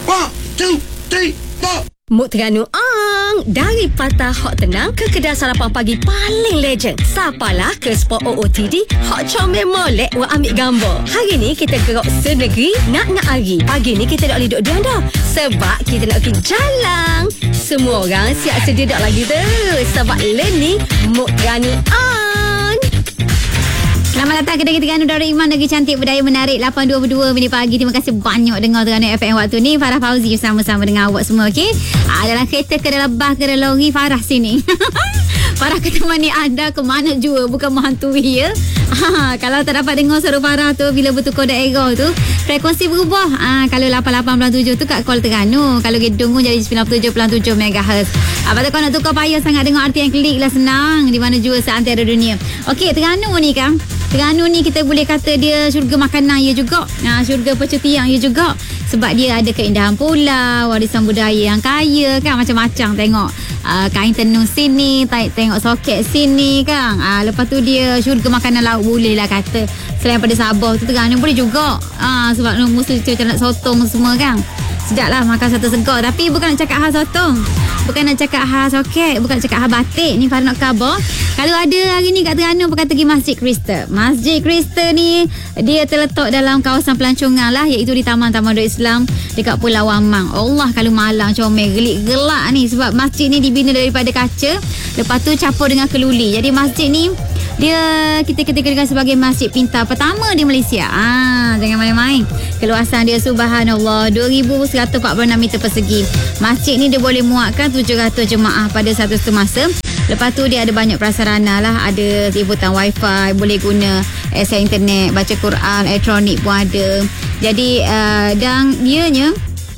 1, 2, 3, 4. Muk Terengganu Ang. Dari Patah Hot Tenang ke kedai sarapan pagi paling legend. Sapalah ke spot OOTD Hot Comel Molek wa ambil gambar. Hari ni kita gerak senegeri nak hari. Pagi ni kita tak boleh duduk diam dah. Sebab kita nak pergi jalan. Semua orang siap sedia dak lagi tu. Sebab learning Muk Terengganu Ang. Selamat datang ke Negeri Terengganu Darul Iman, negeri cantik budaya menarik. 8.22 minit pagi. Terima kasih banyak dengar Terengganu FM waktu ni. Farah Fauzi bersama-sama dengan awak semua, okey? Dalam kereta ke dalam bas ke dalam lori, Farah sini. Farah ketemani anda ke mana jua, bukan menghantui ya. Kalau tak dapat dengar suara Farah tu bila bertukar daerah tu, frekuensi berubah. Kalau 88.7 tu kat Kuala Terengganu, kalau Gedung jadi 97.7 MHz. Patut kau nak tukar payah sangat dengar RTM Klik lah, senang di mana jua seantero dunia. Okey, Terengganu ni kan, Terengganu ni kita boleh kata dia syurga makanan ya juga. Syurga percutian ya juga. Sebab dia ada keindahan pulau, warisan budaya yang kaya kan, macam-macam tengok. Kain tenun sini, tengok soket sini kan. Lepas tu dia syurga makanan laut boleh lah kata. Selain pada Sabah tu, Terengganu boleh juga. Sebab mesti macam nak sotong semua kan. Sedap lah makan soto segar. Tapi bukan nak cakap hal sotong, bukan nak cakap hal soket, bukan nak cakap hal batik. Ni Farah nak khabar, kalau ada hari ni kat Terengganu berkata pergi Masjid Kristen. Masjid Kristen ni dia terletak dalam kawasan pelancongan lah, iaitu di Taman Tamadun Islam dekat Pulau Wamang. Allah, kalau malang comel gelik-gelak ni. Sebab masjid ni dibina daripada kaca, lepas tu campur dengan keluli. Jadi masjid ni dia kita kategorikan sebagai masjid pintar pertama di Malaysia. Jangan main-main. Keluasan dia subhanallah 2,146 meter persegi. Masjid ni dia boleh muatkan 700 jemaah pada satu semasa. Lepas tu dia ada banyak prasarana lah. Ada sebutan wifi, boleh guna akses internet, baca Quran, elektronik pun ada. Jadi dan dianya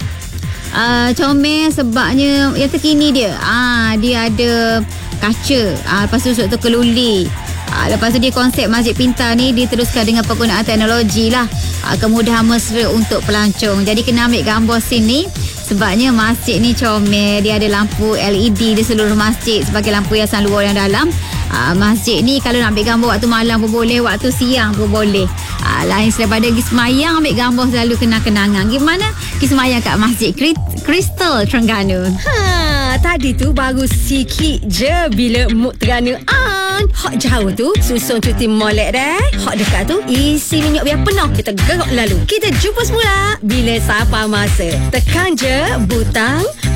comel sebabnya yang terkini dia. Dia ada kaca. Lepas tu tu keluli. Lepas tu dia konsep masjid pintar ni diteruskan dengan penggunaan teknologi lah. Kemudahan mesra untuk pelancong. Jadi kena ambil gambar sini. Sebabnya masjid ni comel. Dia ada lampu LED di seluruh masjid sebagai lampu hiasan luar dan dalam. Masjid ni kalau nak ambil gambar waktu malam pun boleh, waktu siang pun boleh. Lain daripada pergi semayang, ambil gambar selalu kena kenangan. Gimana pergi semayang kat Masjid Crystal Terengganu. Tadi tu baru sikit je bila Muk Terengganu Ang. Hak jauh tu susun cuti molek dah. Hak dekat tu isi minyak biar penuh. Kita gerak lalu. Kita jumpa semula bila siapa masa. Tekan je butang